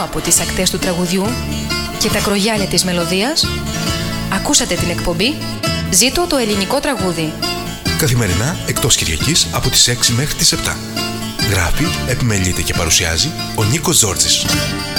από τις ακτές του τραγουδιού και τα κρογιάλια της μελωδίας, ακούσατε την εκπομπή «Ζήτω το ελληνικό τραγούδι». Καθημερινά εκτός Κυριακής από τις 6 μέχρι τις 7. Γράφει, επιμελείται και παρουσιάζει ο Νίκος Ζόρτζης.